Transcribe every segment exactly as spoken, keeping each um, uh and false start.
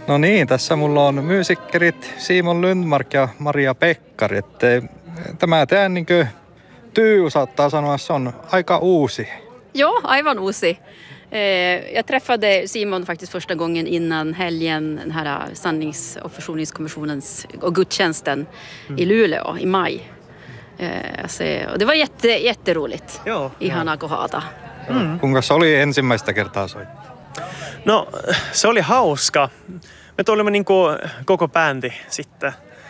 No niin, tässä mulla on muusikkerit Simon Lundmark ja Maria Pekkari. Että tämä teidän niin kuin tyy saattaa sanoa, se on aika uusi. Ja, aivan uusi. Jag träffade Simon faktiskt första gången innan helgen, den här sannings- och försoningskommissionens och gudstjänsten mm. i Luleå i maj. Så, och det var jätte, jätteroligt. Joo, ihana kohdata. Mm. Kuinka se oli ensimmäistä kertaa soittaa? No, se oli hauska. Me tulimme niin kuin koko bändi sitten.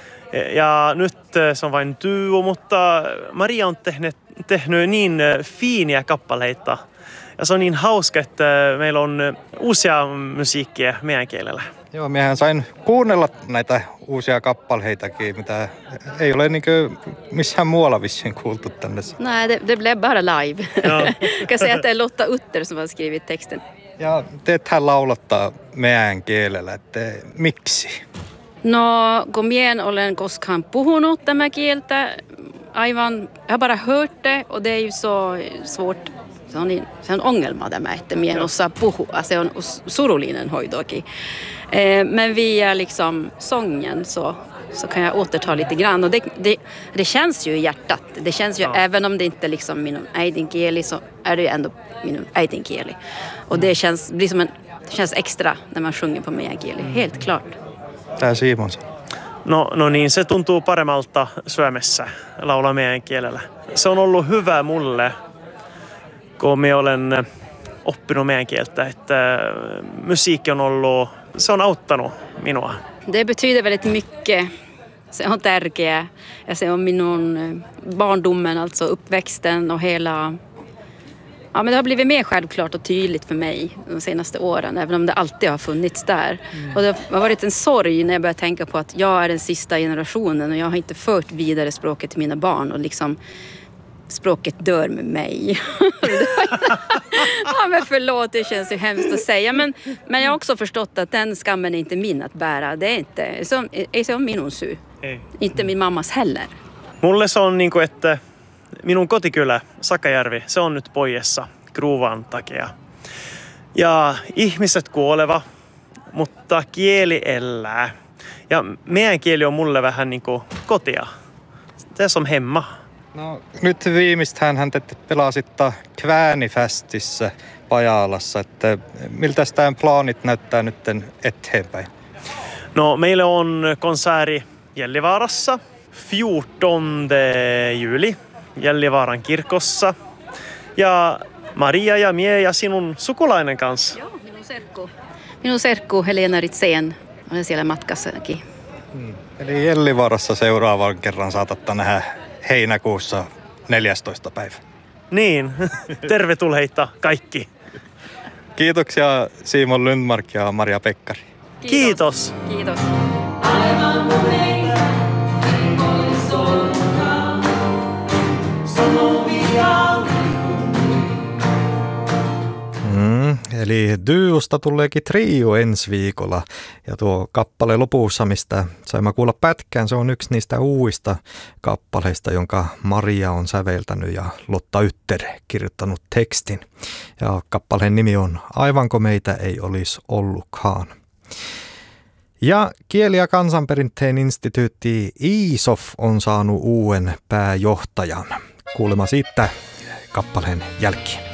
Ja nyt se on vain duo, mutta Maria on tehnyt, tehnyt niin fiiniä kappaleita. Ja se on niin hauska, että meillä on uusia musiikkia meidän kielellä. Joo, miehän sain kuunnella näitä uusia kappaleitakin, mitä ei ole niin missään muualla vissiin kuultu tänne. Nej, det, det blev bara live. Ja. Jag kan säga att det är Lotta Utter som har skrivit texten. Ja teethän laulattaa meidän kielellä, että miksi? No, komien olen koskaan puhunut tämä kieltä. Aivan, jag har bara hört det och det är ju så svårt. Se on, niin, se on ongelma tämä, että mien osaa puhua. Se on surullinen hoitoki. Eh, men via liksom sången så, så kan jag återta lite grann. Och det, det, det känns ju i hjärtat. Det känns ju, ja. Även om det inte är liksom min äidinkieli så är det ju ändå min äidinkieli. Och det känns, blir som en, det känns extra när man sjunger på meidän kieli. Helt klart. Tää Simon. No, no niin, se tuntuu paremmalta Suomessa laulaa meidän kielellä. Se on ollut hyvä mulle, kun me olen oppinut meidän kieltä, että musiikki on ollut, se on auttanut minua. Det betyder väldigt mycket. Se on tärkeää ja se on minun barndomen, alltså uppväxten och hela. Ja, men det har blivit mer självklart och tydligt för mig de senaste åren, även om det alltid har funnits där. Mm. Och det har varit en sorg när jag började tänka på att jag är den sista generationen och jag har inte fört vidare språket till mina barn och liksom språket dör med mig. Ja, men förlåt, det känns ju hemskt att säga. Men, men jag har också förstått att den skammen är inte min att bära. Det är inte, se on, ei se on minun syy. Ei. Inte min mammas heller. Mulle se on niin kuin, että minun kotikylä Sakajärvi, se on nyt poiessa Kruuvan takia. Ja ihmiset kuoleva, mutta kieli elää. Ja meidän kieli on mulle vähän niin kuin kotia. Det är som hemma. No, nyt viimeistään hän te pelasitte Kväänifestissä Pajalassa, että miltä tämän plaanit näyttää nyt eteenpäin? No, meillä on konserti Gällivaarassa fjortonde juli Gällivaaran kirkossa. Ja Maria ja mie ja sinun sukulainen kanssa. Joo, minun serkku. Minun serkku Helena Ritsén on siellä matkassakin. Hmm. Eli Gällivaarassa seuraavan kerran saatatte nähdä heinäkuussa neljästoista päivä. Niin, tervetulleita kaikki. Kiitoksia Simon Lundmark ja Maria Pekkari. Kiitos. Kiitos. Mm, eli duosta tuleekin trio ensi viikolla ja tuo kappale lopussa, mistä saimme kuulla pätkään, se on yksi niistä uusista kappaleista, jonka Maria on säveltänyt ja Lotta Utter kirjoittanut tekstin. Ja kappaleen nimi on Aivanko meitä ei olisi ollutkaan. Ja Kieli- ja kansanperinteen instituutti I S O F on saanut uuden pääjohtajan. Kuulema siitä kappaleen jälkeen.